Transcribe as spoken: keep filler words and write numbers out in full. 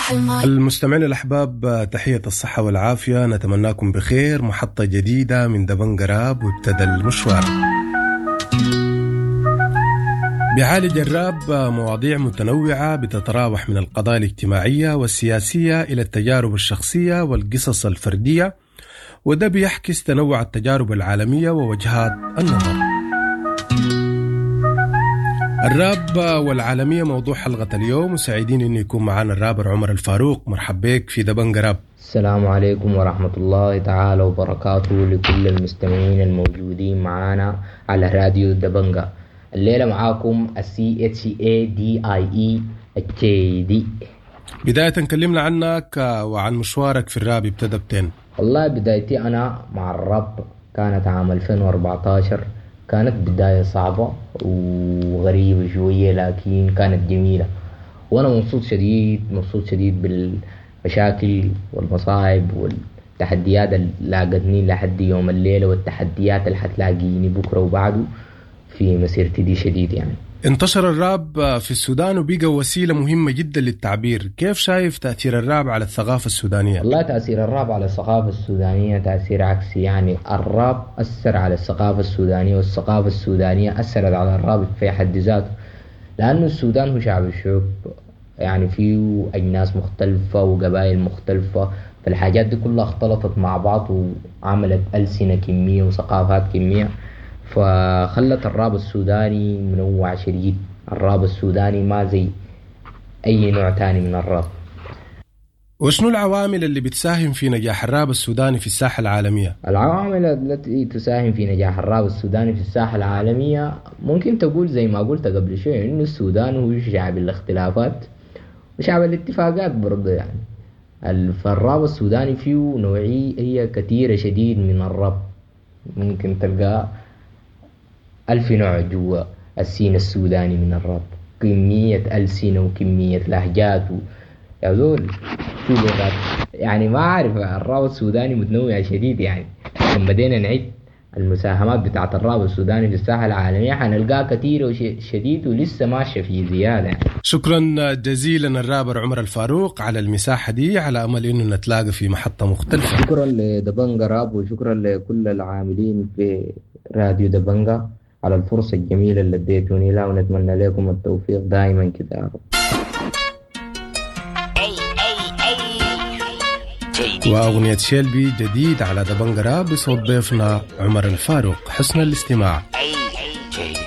المستمعين الأحباب، تحية الصحة والعافية، نتمناكم بخير. محطة جديدة من دبنج راب وابتدى المشوار. بيعالج الراب مواضيع متنوعة بتتراوح من القضايا الاجتماعية والسياسية إلى التجارب الشخصية والقصص الفردية، وده بيحكس تنوع التجارب العالمية ووجهات النظر. الراب والعالمية موضوع حلقة اليوم، وسعيدين إنه يكون معنا الرابر عمر الفاروق. مرحب بك في دبنج راب. السلام عليكم ورحمة الله تعالى وبركاته لكل المستمعين الموجودين معنا على راديو دبنجة. الليلة معاكم السي اتش اي دي اي اي الكي دي. بداية كلمنا عنك وعن مشوارك في الراب، ابتدى بتين؟ والله بدايتي أنا مع الراب كانت عام ألفين وأربعة عشر. كانت بداية صعبة وغريبة شوية لكن كانت جميلة، وأنا مبسوط شديد مبسوط شديد بالمشاكل والمصاعب والتحديات اللي لاقتني لحد يوم الليلة، والتحديات اللي حتلاقيني بكرة وبعده في مسيرتي دي شديد. يعني انتشر الراب في السودان وبقى وسيلة مهمة جدا للتعبير. كيف شايف تأثير الراب على الثقافة السودانية؟ والله تأثير الراب على الثقافة السودانية تأثير عكسي. يعني الراب أثر على الثقافة السودانية، والثقافة السودانية أثرت على الراب في حد ذاته، لأنه السودان هو شعب الشعوب، يعني فيه أجناس مختلفة وقبائل مختلفة، فالحاجات دي كلها اختلطت مع بعض وعملت ألسنة كمية وثقافات كمية، فخلت الراب السوداني منوع شديد. الراب السوداني ما زي أي نوع تاني من الراب. وشنو العوامل اللي بتساهم في نجاح الراب السوداني في الساحة العالمية؟ العوامل التي تساهم في نجاح الراب السوداني في الساحة العالمية ممكن تقول زي ما قلت قبل شوي، إنه السودان هو شعب الاختلافات وشعب الاتفاقات برضه. يعني فالراب السوداني فيه نوعية كثيرة شديد من الراب، ممكن تلقى ألف نوع جوا السين السوداني من الراب، كمية ألسنة وكمية لهجات و... يا دول في لغات. يعني ما أعرف، الراب السوداني متنوع شديد. يعني لما بدينا نعد المساهمات بتاعت الراب السوداني في الساحة العالمية حنلقاها كثيرة وشديد ولسه ماشية في زيادة. يعني شكرا جزيلا الرابر عمر الفاروق على المساحة دي، على أمل إنه نتلاقى في محطة مختلفة. شكرا لدبنجة راب وشكرا لكل العاملين في راديو دبنجة على الفرصة الجميلة اللي اديتوني لها، ونتمنى لكم التوفيق دائما كده يا رب. وأغنية شيلبي جديد على دبنج راب بصوت ضيفنا عمر الفاروق. حسن الاستماع.